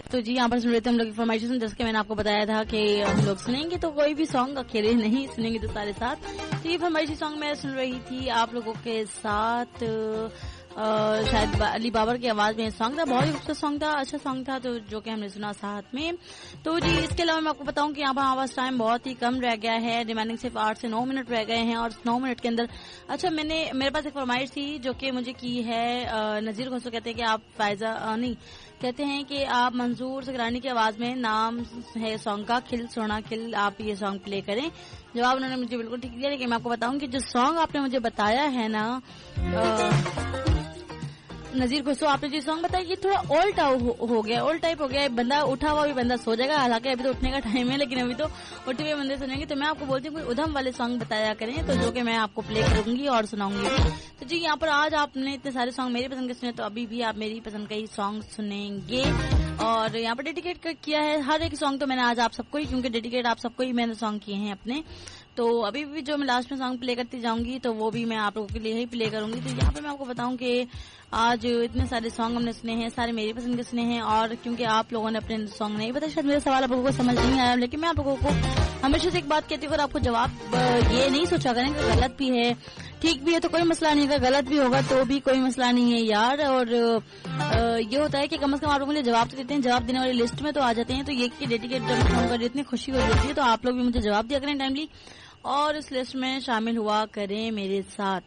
تو جی یہاں پر سن رہے تھے ہم لوگ کی فرمائشیں، جیسے کہ میں نے آپ کو بتایا تھا کہ ہم لوگ سنیں گے تو کوئی بھی سانگ اکیلے نہیں سنیں گے، تو سارے ساتھ. تو یہ فرمائشی سانگ میں سن رہی تھی آپ لوگوں کے ساتھ، شاید علی بابر کی آواز میں سانگ تھا، بہت ہی خوبصورت سانگ تھا، اچھا سانگ تھا، تو جو کہ ہم نے سنا ساتھ میں. تو جی اس کے علاوہ میں آپ کو بتاؤں کہ یہاں پر ہمارا ٹائم بہت ہی کم رہ گیا ہے، ریمائننگ صرف 8 سے 9 منٹ رہ گئے ہیں، اور 9 منٹ کے اندر اچھا میرے پاس ایک فرمائش تھی جو کہ مجھے کی ہے نذیر خسرو، کہتے ہیں کہ آپ فائزہ نہیں کہتے ہیں کہ آپ منظور سکرانی کی آواز میں، نام ہے سانگ کا کھل سونا کھل، آپ یہ سانگ پلے کریں. جواب انہوں نے مجھے بالکل ٹھیک دیا، لیکن میں آپ کو بتاؤں کہ جو سانگ آپ نے مجھے بتایا ہے نا نذیر خسرو، آپ نے جو سانگ بتایا یہ تھوڑا اولڈ ہو گیا، اولڈ ٹائپ ہو گیا، بندہ اٹھا ہوا بھی بندہ سو جائے گا، حالانکہ ابھی تو اٹھنے کا ٹائم ہے، لیکن ابھی تو اٹھے ہوئے بندے سنیں گے. تو میں آپ کو بولتی ہوں کوئی ادھم والے سانگ بتایا کریں، تو جو کہ میں آپ کو پلے کروں گی اور سناؤں گی. تو جی یہاں پر آج آپ نے اتنے سارے سانگ میری پسند کے سنے، تو ابھی بھی آپ میری پسند کا ہی سانگ سنیں گے. اور یہاں پر ڈیڈیکیٹ کیا ہے ہر ایک سانگ، تو میں نے آج آپ سب کو ہی، کیونکہ ڈیڈیکیٹ آپ سب کو ہی میں نے سانگ کیے ہیں اپنے. تو ابھی بھی جو میں لاسٹ میں سانگ پلے کرتی جاؤں گی تو وہ بھی میں آپ لوگوں کے لیے ہی پلے کروں گی. تو یہاں پہ میں آپ کو بتاؤں کہ آج اتنے سارے سانگ ہم نے سنے ہیں، سارے میری پسند کے سنے ہیں، اور کیونکہ آپ لوگوں نے اپنے سانگ نہیں بتایا، شاید میرا سوال آپ لوگوں کو سمجھ نہیں آیا، لیکن میں آپ لوگوں کو ہمیشہ سے ایک بات کہتی ہوں، اگر آپ کو جواب یہ نہیں سوچا کریں کہ غلط بھی ہے ٹھیک بھی ہے تو کوئی مسئلہ نہیں ہے، غلط بھی ہوگا تو بھی کوئی مسئلہ نہیں ہے یار. اور یہ ہوتا ہے کہ کم از کم آپ لوگوں کے لیے جواب تو دیتے ہیں، جواب دینے والی لسٹ میں تو آ جاتے ہیں. تو یہ کہ ڈیڈیکیٹ جب فون کر اتنی خوشی ہو جاتی ہے، تو آپ لوگ بھی مجھے جواب دیا کریں ٹائملی اور اس لسٹ میں شامل ہوا کریں میرے ساتھ.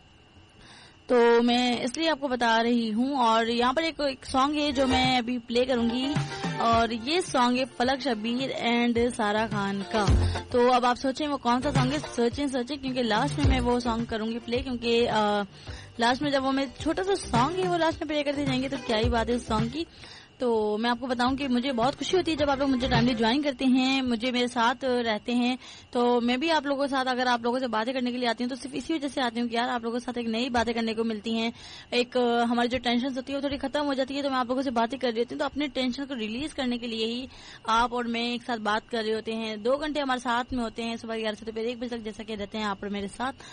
تو میں اس لیے آپ کو بتا رہی ہوں. اور یہاں پر ایک سانگ ہے جو میں ابھی پلے کروں گی، اور یہ سانگ ہے فلک شبیر اینڈ سارا خان کا. تو اب آپ سوچیں وہ کون سا سانگ ہے، سوچیں کیونکہ لاسٹ میں وہ سانگ کروں گی پلے، کیونکہ لاسٹ میں جب وہ میں چھوٹا سا سانگ ہے وہ لاسٹ میں پلے کرتے جائیں گے تو کیا ہی بات ہے اس سانگ کی. تو میں آپ کو بتاؤں کہ مجھے بہت خوشی ہوتی ہے جب آپ لوگ مجھے ٹائملی جوائن کرتے ہیں، مجھے میرے ساتھ رہتے ہیں. تو میں بھی آپ لوگوں کے ساتھ اگر آپ لوگوں سے باتیں کرنے کے لیے آتی ہوں تو صرف اسی وجہ سے آتی ہوں کہ یار آپ لوگوں کے ساتھ ایک نئی باتیں کرنے کو ملتی ہیں، ایک ہماری جو ٹینشن ہوتی ہے وہ تھوڑی ختم ہو جاتی ہے. تو میں آپ لوگوں سے باتیں کر رہی ہوتی ہوں تو اپنے ٹینشن کو ریلیز کرنے کے لیے ہی آپ اور میں ایک ساتھ بات کر رہے ہوتے ہیں. 2 گھنٹے ہمارے ساتھ میں ہوتے ہیں، صبح 11 سے دوپہر 1 بجے تک، جیسا کہ رہتے ہیں آپ اور میرے ساتھ.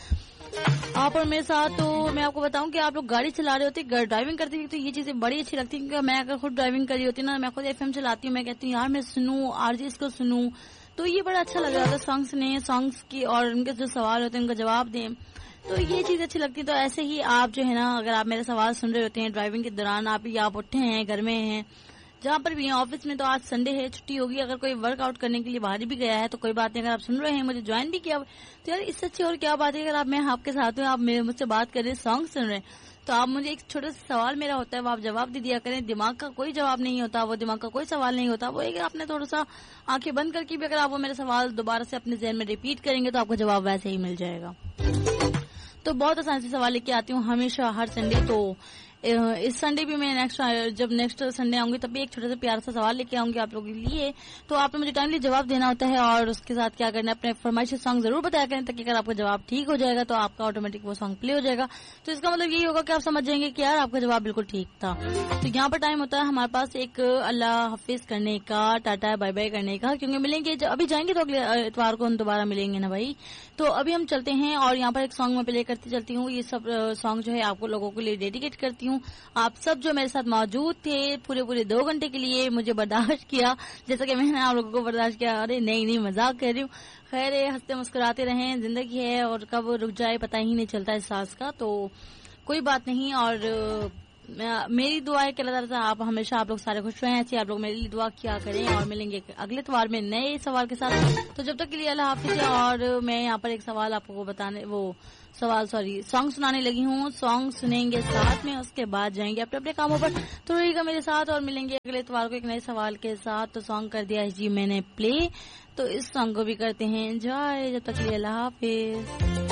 تو میں آپ کو بتاؤں کہ آپ لوگ گاڑی چلا رہے ہوتے ہیں، ڈرائیونگ کرتے ہیں، تو یہ چیزیں بڑی اچھی لگتی ہیں. کیونکہ میں اگر خود ڈرائیونگ کری ہوتی نا، میں خود FM چلاتی ہوں، میں کہتی ہوں یار میں سنوں آر جی اس کو سنوں، تو یہ بڑا اچھا لگ رہا تھا سانگ سنے، سانگس کی اور ان کے جو سوال ہوتے ہیں ان کا جواب دیں، تو یہ چیز اچھی لگتی ہے. تو ایسے ہی آپ جو ہے نا، اگر آپ میرے سوال سن رہے ہوتے ہیں ڈرائیونگ کے دوران، آپ اٹھے ہیں، گھر میں ہیں، جہاں پر بھی ہیں، آفس میں، تو آج سنڈے ہے، چھٹی ہوگی، اگر کوئی ورک آؤٹ کرنے کے لیے باہر بھی گیا ہے تو کوئی بات نہیں، اگر آپ سن رہے ہیں مجھے جوائن بھی کیا تو یار اس سے اچھی اور کیا بات ہے. اگر میں آپ کے ساتھ ہوں، آپ مجھ سے بات کر رہے ہیں، سانگ سن رہے ہیں، تو آپ مجھے ایک چھوٹا سا سوال میرا ہوتا ہے وہ آپ جواب دے دیا کریں. دماغ کا کوئی جواب نہیں ہوتا، وہ دماغ کا کوئی سوال نہیں ہوتا، وہ ایک آپ نے تھوڑا سا آنکھیں بند کر کے بھی اگر آپ وہ میرا سوال دوبارہ سے اپنے ذہن میں ریپیٹ کریں گے تو آپ کو جواب ویسے ہی مل جائے گا. تو بہت آسان سے سوال لے کے آتی ہوں ہمیشہ ہر سنڈے. تو اس سنڈے بھی میں جب نیکسٹ سنڈے آؤں گی تب بھی ایک چھوٹا سا پیارا سا سوال لے کے آؤں گی آپ لوگوں کے لیے. تو آپ نے مجھے ٹائملی جواب دینا ہوتا ہے اور اس کے ساتھ کیا کرنا ہے، اپنے فرمائشی سانگ ضرور بتایا کریں، تاکہ اگر آپ کا جواب ٹھیک ہو جائے گا تو آپ کا آٹومیٹک وہ سانگ پلے ہو جائے گا. تو اس کا مطلب یہی ہوگا کہ آپ سمجھ جائیں گے کہ یار آپ کا جواب بالکل ٹھیک تھا. تو یہاں پر ٹائم ہوتا ہے ہمارے پاس ایک اللہ حافظ کرنے کا، ٹاٹا بائی بائی کرنے کا، کیونکہ ملیں گے ابھی جائیں گے تو اگلے اتوار کو ہم دوبارہ ملیں گے نا بھائی. تو ابھی ہم چلتے ہیں اور یہاں پر ایک سانگ میں پلے کرتی چلتی ہوں. یہ سب سانگ جو ہے آپ کو لوگوں کے لیے ڈیڈیکیٹ کرتی ہوں. آپ سب جو میرے ساتھ موجود تھے پورے 2 گھنٹے کے لیے، مجھے برداشت کیا جیسا کہ میں نے آپ لوگوں کو برداشت کیا. ارے نہیں مذاق کر رہی ہوں. خیر ہنستے مسکراتے رہیں، زندگی ہے اور کب رک جائے پتہ ہی نہیں چلتا اس سانس کا، تو کوئی بات نہیں. اور میری دعا ہے کہ اللہ تعالیٰ آپ ہمیشہ آپ لوگ سارے خوش رہیں، ایسے آپ لوگ میرے لیے دعا کیا کریں. اور ملیں گے اگلے اتوار میں نئے سوال کے ساتھ. تو جب تک کے لیے اللہ حافظ. اور میں یہاں پر ایک سوال آپ کو بتانے سانگ سنانے لگی ہوں. سانگ سنیں گے ساتھ میں، اس کے بعد جائیں گے اپنے کاموں پر. تو رہے گا میرے ساتھ اور ملیں گے اگلے اتوار کو ایک نئے سوال کے ساتھ. تو سانگ کر دیا ہے جی میں نے پلے، تو اس سانگ کو بھی کرتے ہیں انجوائے. جب تک کے لیے اللہ حافظ.